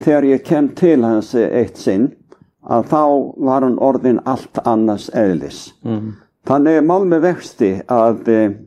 þegar ég kem til hans eitt sinn, að þá var hann orðin allt annars eðlis. Þannig er mál með vexti að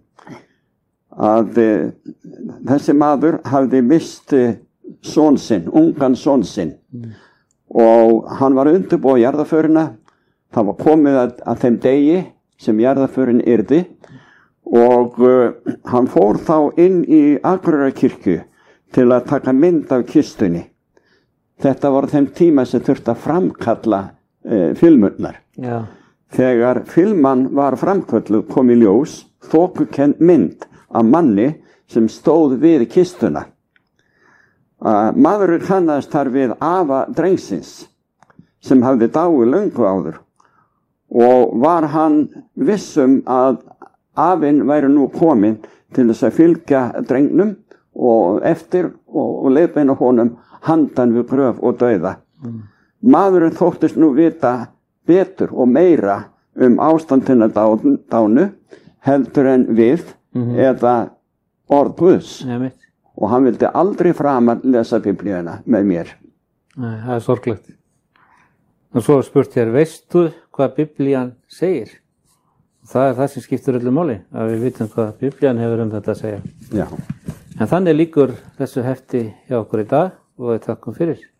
þessi maður hafði mist son sinn, ungan son sinn. Og hann var undirbúið jarðarförina. Það var komið að þeim degi sem jarðarförin yrði og hann fór þá inn í Akureyrarkirkju til að taka mynd af kistunni. Þetta var þeim tíma sem þurfti að framkalla filmurnar. Já. Þegar filman var framkölluð kom í ljós þokukennd mynd af manni sem stóð við kistuna. Maðurinn kannaðist þar við afa drengsins sem hafði dáið löngu áður og var hann vissum að afinn væri nú kominn til þess að fylgja drengnum og eftir og leiðbeina honum handan við gröf og dauða. Maðurinn þóttist nú vita betur og meira ástandina dánu heldur en við eða orð Guðs. Og hann vildi aldrei framar lesa Biblíuna með mér. Nei, það sorglegt. Og svo spurt hér, veistu hvað Biblían segir? Það það sem skiptir öllu máli, að við vitum hvað Biblían hefur þetta að segja. Já. En þannig lýkur þessu hefti hjá okkur í dag og við þakkum fyrir.